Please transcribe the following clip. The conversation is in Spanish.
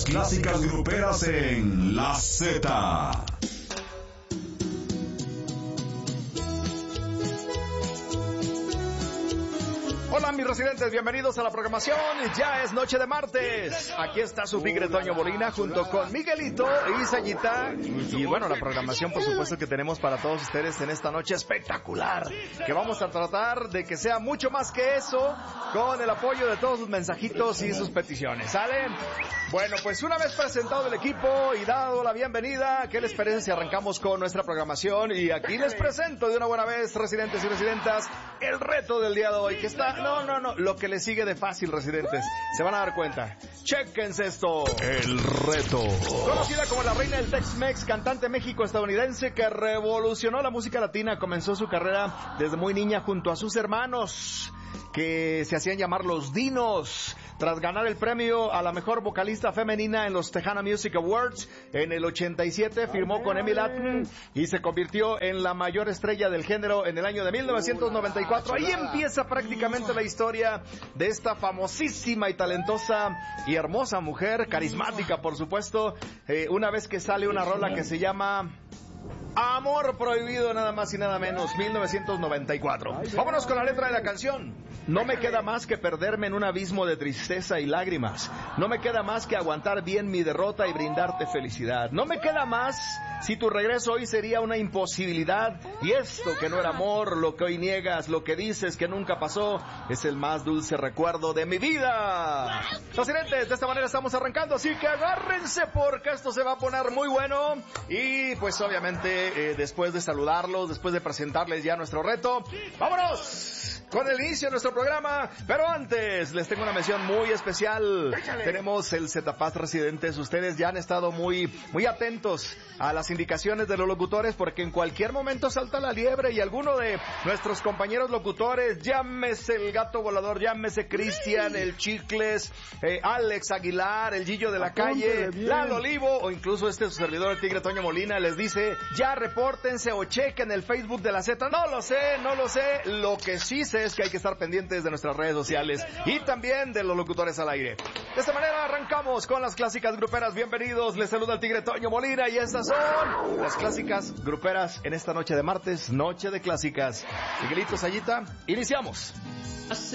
clásicas gruperas en La Z. Hola mis residentes, bienvenidos a la programación. Ya es noche de martes. Aquí está su tigre Toño Molina junto con Miguelito y Sayita. Y bueno, la programación por supuesto que tenemos para todos ustedes en esta noche espectacular, que vamos a tratar de que sea mucho más que eso, con el apoyo de todos sus mensajitos y sus peticiones. ¿Sale? Bueno, pues una vez presentado el equipo y dado la bienvenida, ¿qué les parece si arrancamos con nuestra programación? Y aquí les presento de una buena vez, residentes y residentas, el reto del día de hoy, que está... No, lo que le sigue de fácil, residentes. Se van a dar cuenta. Chéquense esto. El reto. Conocida como la reina del Tex-Mex, cantante México-estadounidense que revolucionó la música latina, comenzó su carrera desde muy niña junto a sus hermanos, que se hacían llamar los Dinos. Tras ganar el premio a la mejor vocalista femenina en los Tejana Music Awards en el 87, firmó con Emmy Latin y se convirtió en la mayor estrella del género en el año de 1994. Ahí empieza prácticamente la historia de esta famosísima y talentosa y hermosa mujer, carismática por supuesto, una vez que sale una rola que se llama Amor Prohibido, nada más y nada menos, 1994. Vámonos con la letra de la canción. No me queda más que perderme en un abismo de tristeza y lágrimas. No me queda más que aguantar bien mi derrota y brindarte felicidad. No me queda más si tu regreso hoy sería una imposibilidad. Y esto que no era amor, lo que hoy niegas, lo que dices que nunca pasó, es el más dulce recuerdo de mi vida. Residentes, de esta manera estamos arrancando, así que agárrense porque esto se va a poner muy bueno. Y pues obviamente después de saludarlos, después de presentarles ya nuestro reto, ¡vámonos! Con el inicio de nuestro programa, pero antes les tengo una mención muy especial. Tenemos el Zetapaz residentes. Ustedes ya han estado muy atentos a las indicaciones de los locutores, porque en cualquier momento salta la liebre y alguno de nuestros compañeros locutores, llámese el Gato Volador, llámese Cristian, el Chicles, Alex Aguilar, el Gillo de la Calle, Lalo Olivo, o incluso su servidor, el Tigre Toño Molina, les dice, ya repórtense o chequen el Facebook de la Z. No lo sé. Lo que sí sé es que hay que estar pendientes de nuestras redes sociales y también de los locutores al aire. De esta manera arrancamos con las clásicas gruperas. Bienvenidos, les saluda el Tigre Toño Molina y estas son las clásicas gruperas en esta noche de martes, noche de clásicas. Miguelito, Sayita, iniciamos.